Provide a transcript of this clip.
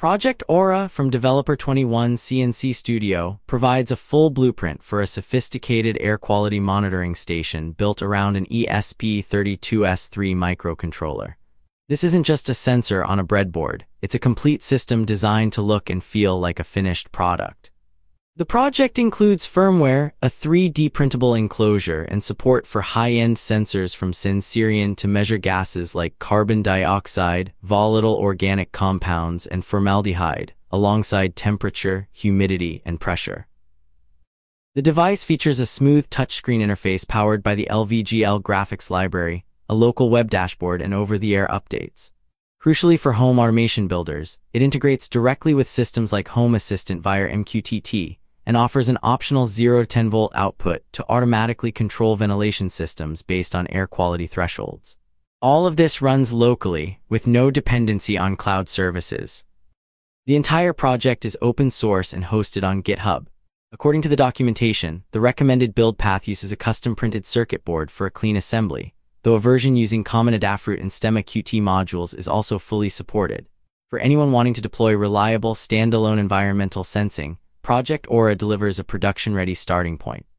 Project Aura from Developer 21 CNC Studio provides a full blueprint for a sophisticated air quality monitoring station built around an ESP32S3 microcontroller. This isn't just a sensor on a breadboard, it's a complete system designed to look and feel like a finished product. The project includes firmware, a 3D printable enclosure, and support for high-end sensors from Sensirion to measure gases like carbon dioxide, volatile organic compounds, and formaldehyde, alongside temperature, humidity, and pressure. The device features a smooth touchscreen interface powered by the LVGL graphics library, a local web dashboard, and over-the-air updates. Crucially for home automation builders, it integrates directly with systems like Home Assistant via MQTT, and offers an optional 0-10-volt output to automatically control ventilation systems based on air quality thresholds. All of this runs locally, with no dependency on cloud services. The entire project is open source and hosted on GitHub. According to the documentation, the recommended build path uses a custom printed circuit board for a clean assembly, though a version using common Adafruit and Stemma Qt modules is also fully supported. For anyone wanting to deploy reliable, standalone environmental sensing, Project Aura delivers a production-ready starting point.